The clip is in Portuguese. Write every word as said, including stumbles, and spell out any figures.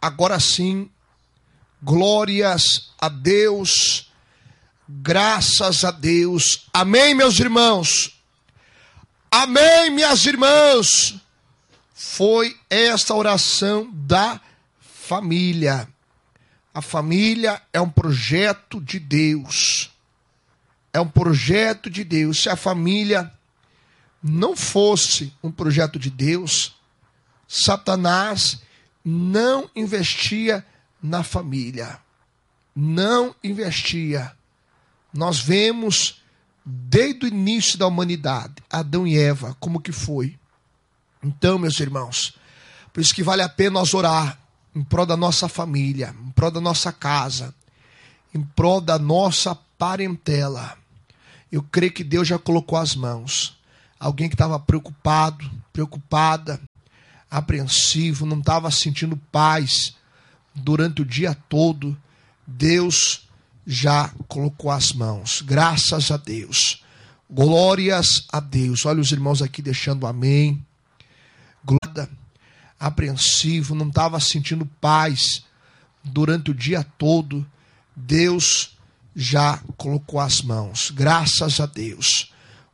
agora sim, glórias a Deus, graças a Deus. Amém, meus irmãos? Amém, minhas irmãs? Foi esta oração da família. A família é um projeto de Deus. É um projeto de Deus. Se a família não fosse um projeto de Deus, Satanás não investia na família. Não investia. Nós vemos desde o início da humanidade, Adão e Eva, como que foi. Então, meus irmãos, por isso que vale a pena nós orar em prol da nossa família, em prol da nossa casa, em prol da nossa parentela. Eu creio que Deus já colocou as mãos. Alguém que estava preocupado, preocupada, apreensivo, não estava sentindo paz durante o dia todo, Deus já colocou as mãos. Graças a Deus. Glórias a Deus. Olha os irmãos aqui deixando amém. Glória. Apreensivo, não estava sentindo paz durante o dia todo, Deus já colocou as mãos. Graças a Deus.